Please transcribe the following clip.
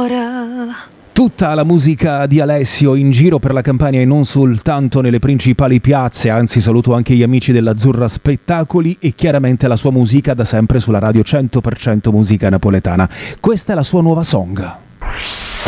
ancora. Tutta la musica di Alessio in giro per la Campania e non soltanto nelle principali piazze, anzi saluto anche gli amici dell'Azzurra Spettacoli e chiaramente la sua musica da sempre sulla radio 100% musica napoletana. Questa è la sua nuova song.